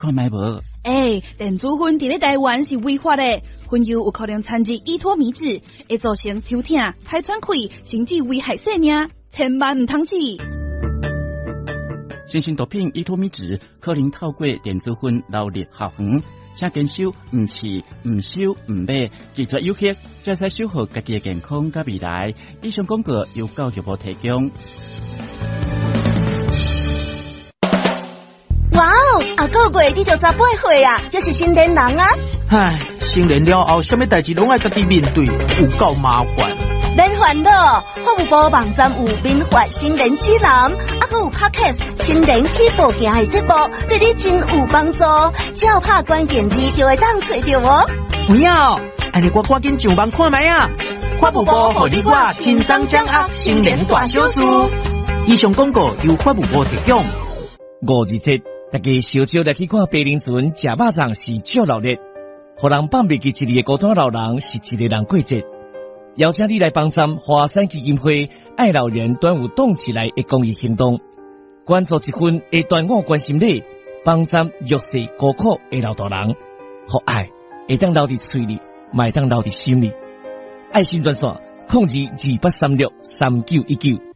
看卖无？ 电子烟伫咧台湾是违法的，烟油有可能掺入依托米酯，会造成抽痛、排喘气，甚至危害生命，千万唔通试。 新型毒品依托米酯可能透过电子烟流入校园，请坚守唔试、唔收、唔买，拒绝有害，才使守护家己的健康甲未来。以上广告由教育部提供。 哇哦，下个月你就18岁啊，就是成年人啊！ 唉，成年了后，什么代志拢爱家己面对，有够麻烦。 免烦恼，法务部网站有民法成年指南，还有 Podcast 成年起步行的节目，对你真有帮助。只要拍关键字就会当找到哦。 不要，安尼我赶紧上网看卖啊！法务部互你我轻松掌握成年大小事。以上广告由法务部提供。 527，大家小小来去看白灵船食肉粽是照老日，互人放袂记一日的孤单老人是一个人过节。邀请你来帮参华山基金会爱老人端午动起来的公益行动，关注一份的端午关心礼，帮参弱势孤苦的老大人，互爱会当留伫嘴里，嘛会当留伫心里。爱心专线0228363919。